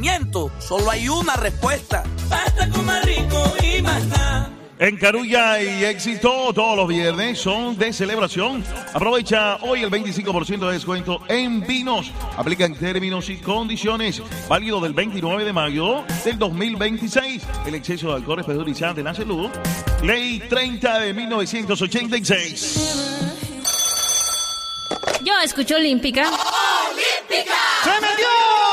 estreñimiento, solo hay una respuesta. Basta con Más Rico y Más Nada. En Carulla y Éxito, todos los viernes son de celebración. Aprovecha hoy el 25% de descuento en vinos. Aplica en términos y condiciones. Válido del 29 de mayo del 2026. El exceso de alcohol es perjudicial de la salud. Ley 30 de 1986. Yo escucho Olímpica. ¡Olímpica! ¡Se metió!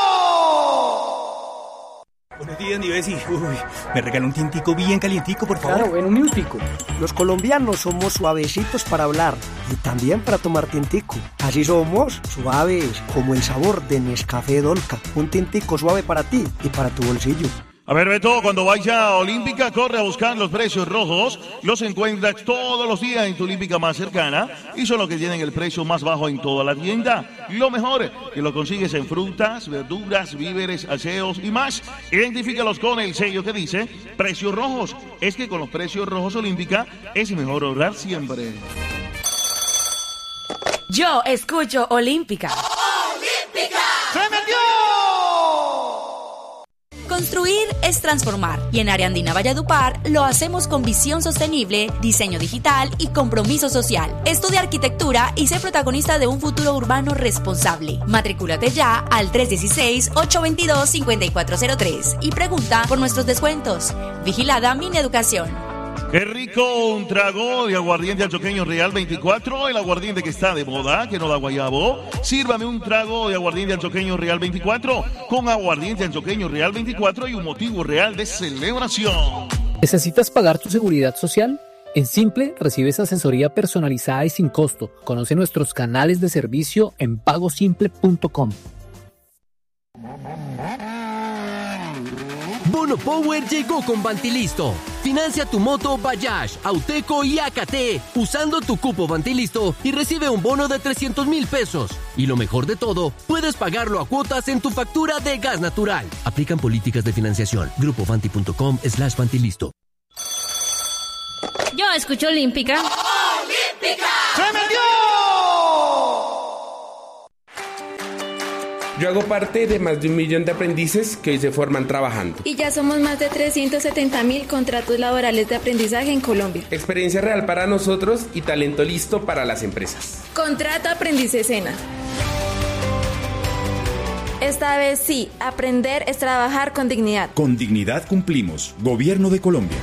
Buenos días, mi Bessie. Uy, me regaló un tintico bien calientico, por favor. Claro, en un minutico. Los colombianos somos suavecitos para hablar y también para tomar tintico. Así somos suaves, como el sabor de Nescafé Dolca. Un tintico suave para ti y para tu bolsillo. A ver, Beto, cuando vaya a Olímpica, corre a buscar los precios rojos. Los encuentras todos los días en tu Olímpica más cercana y son los que tienen el precio más bajo en toda la tienda. Lo mejor, que lo consigues en frutas, verduras, víveres, aseos y más. Identifícalos con el sello que dice precios rojos. Es que con los precios rojos Olímpica es mejor ahorrar siempre. Yo escucho Olímpica. ¡Olímpica! ¡Se metió! Construir es transformar y en Área Andina Valledupar lo hacemos con visión sostenible, diseño digital y compromiso social. Estudia arquitectura y sé protagonista de un futuro urbano responsable. Matricúlate ya al 316-822-5403 y pregunta por nuestros descuentos. Vigilada Mineducación. Qué rico un trago de aguardiente antioqueño Real 24, el aguardiente que está de moda, que no da guayabo. Sírvame un trago de aguardiente antioqueño Real 24 con aguardiente antioqueño Real 24 y un motivo real de celebración. ¿Necesitas pagar tu seguridad social? En Simple recibes asesoría personalizada y sin costo. Conoce nuestros canales de servicio en pagosimple.com. Bono Power llegó con Bantilisto. Financia tu moto Bayash, Auteco y AKT usando tu cupo Bantilisto y recibe un bono de 300,000 pesos. Y lo mejor de todo, puedes pagarlo a cuotas en tu factura de gas natural. Aplican políticas de financiación. Grupobanti.com/Bantilisto. Yo escucho Olímpica. ¡Olímpica! ¡Se metió! Yo hago parte de más de 1 millón de aprendices que hoy se forman trabajando. Y ya somos más de 370,000 contratos laborales de aprendizaje en Colombia. Experiencia real para nosotros y talento listo para las empresas. Contrato Aprendices Sena. Esta vez sí, aprender es trabajar con dignidad. Con dignidad cumplimos. Gobierno de Colombia.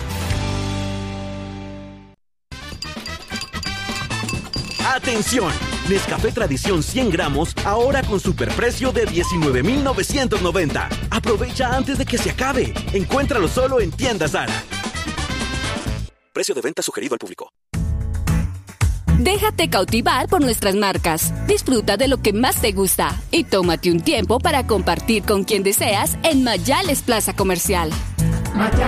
¡Atención! Nescafé Tradición 100 gramos, ahora con superprecio de 19,990. Aprovecha antes de que se acabe. Encuéntralo solo en Tiendas Zara. Precio de venta sugerido al público. Déjate cautivar por nuestras marcas. Disfruta de lo que más te gusta y tómate un tiempo para compartir con quien deseas en Mayales Plaza Comercial. Mayales.